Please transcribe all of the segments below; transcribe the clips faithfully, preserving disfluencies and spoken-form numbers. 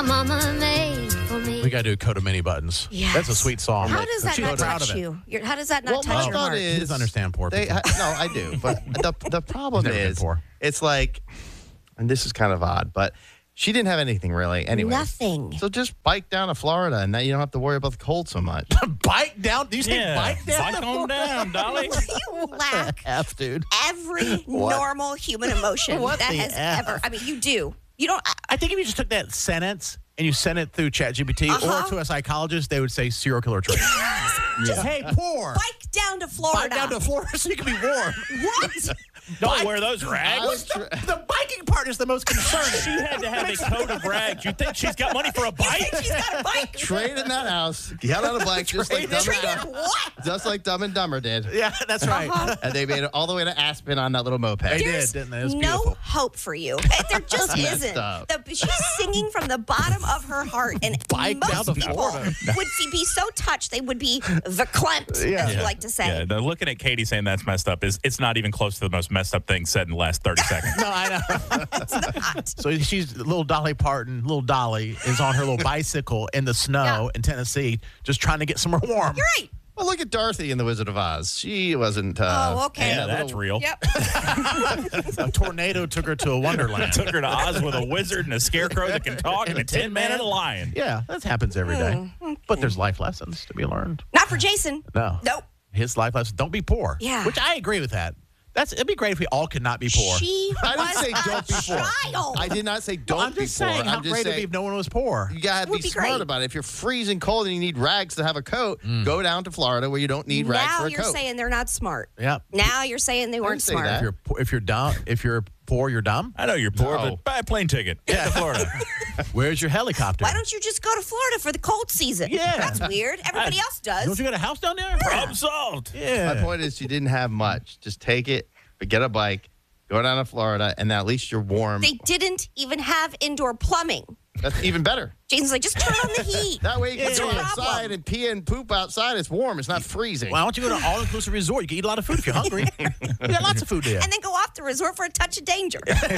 Mama made for me. We got to do Coda Mini Buttons. Yes. That's a sweet song. How does that She's not proud touch of it. you? You're, how does that not Well, touch my your thought heart? is- He doesn't understand poor They, people. I, no, I do. But the the problem Never been is, poor. it's like, and this is kind of odd, but she didn't have anything really anyway. Nothing. So just bike down to Florida, and now you don't have to worry about the cold so much. Bike down? Do you say Yeah, bike down? bike on down, Dolly. You lack F, dude. every What? normal human emotion What that the has F? ever. I mean, you do. You don't. I, I think if you just took that sentence and you sent it through ChatGPT Uh-huh. or to a psychologist, they would say serial killer trait. Just, hey, poor. bike down to Florida. Bike down to Florida so you can be warm. What? Don't Bike- wear those I rags. was tr- The biking part is the most concerning. She had to have a coat of rags. You think she's got money for a bike? She's got a bike. Trade in that house, get on a bike, just like Dumb and Traded Dumber, what? just like Dumb and Dumber did, Yeah, that's right. Uh-huh. and they made it all the way to Aspen on that little moped. They did, There's didn't they? It was no beautiful. hope for you. There just Messed isn't. up. The, she's singing from the bottom of her heart, and Bike most down to people Florida. would see, be so touched they would be verklempt, Yeah. as you like to say. Yeah, no, looking at Katie saying that's messed up is it's not even close to the most messed up thing said in the last thirty seconds. No, I know. It's not. So she's little Dolly Parton. Little Dolly is on her little bicycle in the snow Yeah. in Tennessee, just trying to get somewhere warm. You're right. Well, look at Dorothy in The Wizard of Oz. She wasn't. Uh, Oh, okay. in Yeah, that that's little- real. Yep. A tornado took her to a wonderland. Took her to Oz with a wizard and a scarecrow that can talk and a tin man and a lion. Yeah, that happens every day. Hmm, But there's life lessons to be learned. Not for Jason. No. Nope. His life lesson, don't be poor. Yeah. Which I agree with that. That's It'd be great if we all could not be poor. She I didn't was say a don't be poor. child. I did not say don't I'm be just poor. saying how I'm just great it'd be saying if no one was poor. you gotta be, Would be smart great. about it. If you're freezing cold and you need rags to have a coat, go down to Florida where you don't need rags now for a you're coat. saying they're not smart. Yep. Now you're saying they weren't say smart. that. If you're po- if you're dumb, if you're poor, you're dumb. I know you're poor, No. but buy a plane ticket. Get to Florida. Where's your helicopter? Why don't you just go to Florida for the cold season? Yeah. That's weird. Everybody else does. Don't you got a house down there? Problem solved. Yeah. My point is, she didn't have much. Just take it, but get a bike, go down to Florida, and at least you're warm. They didn't even have indoor plumbing. That's even better. Jason's like, just turn on the heat. That way you can What's go your outside problem? and pee and poop outside. It's warm. It's not freezing. Why don't you go to an all-inclusive resort? You can eat a lot of food if you're hungry. You got lots of food there. And then go off the resort for a touch of danger.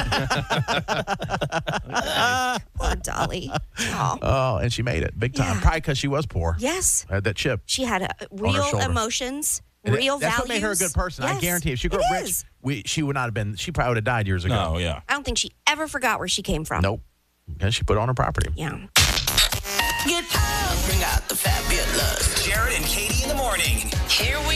Poor Dolly. Oh. Oh, and she made it big time. Yeah. Probably because she was poor. Yes. Had that chip. She had uh, her real shoulder. emotions, And it- real that's values. what made her a good person. I Yes, guarantee if she grew it up rich, is. we, she would not have been, she probably would have died years ago. No, yeah. I don't think she ever forgot where she came from. Nope. Because she put it on her property. Yeah. Get up, bring out the fabulous. Jared and Katie in the morning. Here we